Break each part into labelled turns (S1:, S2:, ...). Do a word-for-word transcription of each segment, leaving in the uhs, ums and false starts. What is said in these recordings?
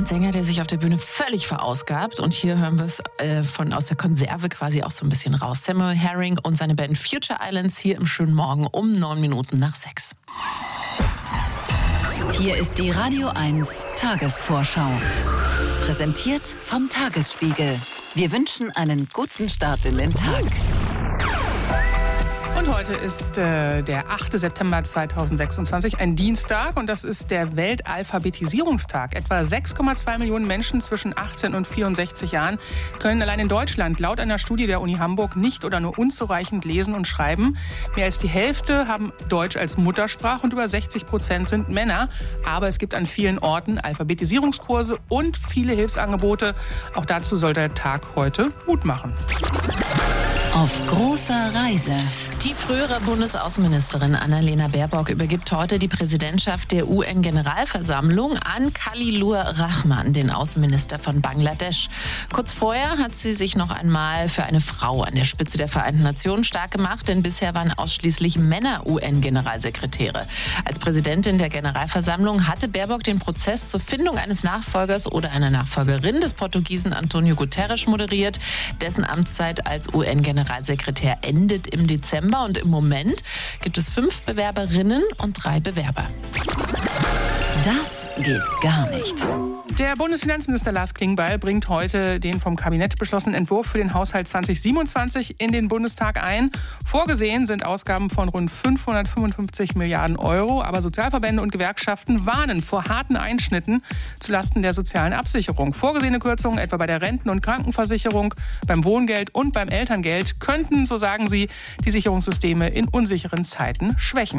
S1: ein Sänger, der sich auf der Bühne völlig verausgabt. Und hier hören wir es äh, von aus der Konserve quasi auch so ein bisschen raus. Samuel Herring und seine Band Future Islands hier im schönen Morgen um neun Minuten nach sechs.
S2: Hier ist die Radio eins Tagesvorschau. Präsentiert vom Tagesspiegel. Wir wünschen einen guten Start in den Tag.
S3: Und heute ist äh, der achte September zweitausendsechsundzwanzig, ein Dienstag, und das ist der Weltalphabetisierungstag. Etwa sechs Komma zwei Millionen Menschen zwischen achtzehn und vierundsechzig Jahren können allein in Deutschland laut einer Studie der Uni Hamburg nicht oder nur unzureichend lesen und schreiben. Mehr als die Hälfte haben Deutsch als Muttersprache und über sechzig Prozent sind Männer. Aber es gibt an vielen Orten Alphabetisierungskurse und viele Hilfsangebote. Auch dazu soll der Tag heute Mut machen.
S2: Auf großer Reise.
S1: Die frühere Bundesaußenministerin Annalena Baerbock übergibt heute die Präsidentschaft der U N-Generalversammlung an Khalilur Rahman, den Außenminister von Bangladesch. Kurz vorher hat sie sich noch einmal für eine Frau an der Spitze der Vereinten Nationen stark gemacht, denn bisher waren ausschließlich Männer U N-Generalsekretäre. Als Präsidentin der Generalversammlung hatte Baerbock den Prozess zur Findung eines Nachfolgers oder einer Nachfolgerin des Portugiesen Antonio Guterres moderiert. Dessen Amtszeit als U N-Generalsekretär endet im Dezember. Und im Moment gibt es fünf Bewerberinnen und drei Bewerber.
S2: Das geht gar nicht.
S3: Der Bundesfinanzminister Lars Klingbeil bringt heute den vom Kabinett beschlossenen Entwurf für den Haushalt zweitausendsiebenundzwanzig in den Bundestag ein. Vorgesehen sind Ausgaben von rund fünfhundertfünfundfünfzig Milliarden Euro. Aber Sozialverbände und Gewerkschaften warnen vor harten Einschnitten zulasten der sozialen Absicherung. Vorgesehene Kürzungen etwa bei der Renten- und Krankenversicherung, beim Wohngeld und beim Elterngeld könnten, so sagen sie, die Sicherungssysteme in unsicheren Zeiten schwächen.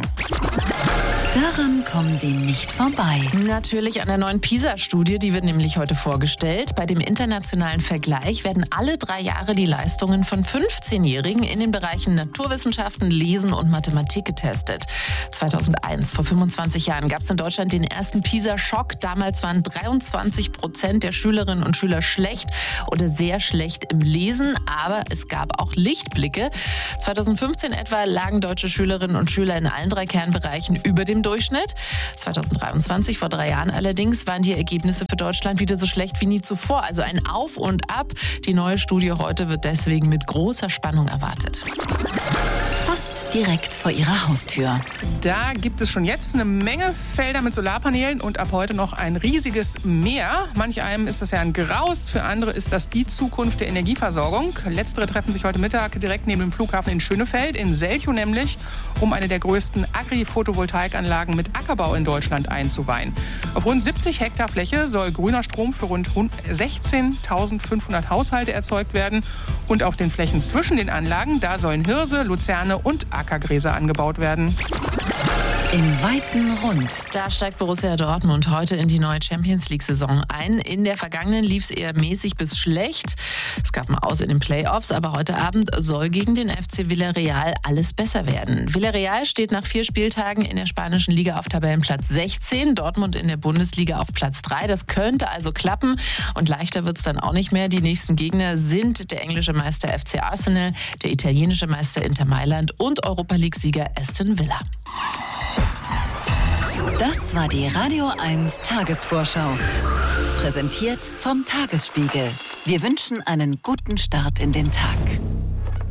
S2: Daran kommen sie nicht vorbei.
S1: Natürlich an der neuen PISA-Studie, die wird nämlich heute vorgestellt. Bei dem internationalen Vergleich werden alle drei Jahre die Leistungen von fünfzehnjährigen in den Bereichen Naturwissenschaften, Lesen und Mathematik getestet. zweitausendeins, vor fünfundzwanzig Jahren, gab es in Deutschland den ersten PISA-Schock. Damals waren dreiundzwanzig Prozent der Schülerinnen und Schüler schlecht oder sehr schlecht im Lesen. Aber es gab auch Lichtblicke. zweitausendfünfzehn etwa lagen deutsche Schülerinnen und Schüler in allen drei Kernbereichen über dem Durchschnitt. zweitausenddreiundzwanzig, vor drei Jahren allerdings, waren die Ergebnisse für Deutschland wieder so schlecht wie nie zuvor. Also ein Auf und Ab. Die neue Studie heute wird deswegen mit großer Spannung erwartet.
S2: Fast direkt vor ihrer Haustür.
S3: Da gibt es schon jetzt eine Menge Felder mit Solarpanelen und ab heute noch ein riesiges Meer. Manch einem ist das ja ein Graus, für andere ist das die Zukunft der Energieversorgung. Letztere treffen sich heute Mittag direkt neben dem Flughafen in Schönefeld, in Selchow nämlich, um eine der größten Agri-Photovoltaikanlagen mit Ackerbau in Deutschland einzuweihen. Auf rund siebzig Hektar Fläche soll grüner Strom für rund sechzehntausendfünfhundert Haushalte erzeugt werden. Und auf den Flächen zwischen den Anlagen, da sollen Hirse, Luzerne und Ackergräser angebaut werden.
S2: Im weiten Rund.
S1: Da steigt Borussia Dortmund heute in die neue Champions-League-Saison ein. In der vergangenen lief es eher mäßig bis schlecht. Es gab ein Aus in den Playoffs, aber heute Abend soll gegen den F C Villarreal alles besser werden. Villarreal steht nach vier Spieltagen in der spanischen Liga auf Tabellenplatz sechzehn, Dortmund in der Bundesliga auf Platz drei. Das könnte also klappen und leichter wird es dann auch nicht mehr. Die nächsten Gegner sind der englische Meister F C Arsenal, der italienische Meister Inter Mailand und Europa-League-Sieger Aston Villa.
S2: Das war die Radio eins Tagesvorschau. Präsentiert vom Tagesspiegel. Wir wünschen einen guten Start in den Tag.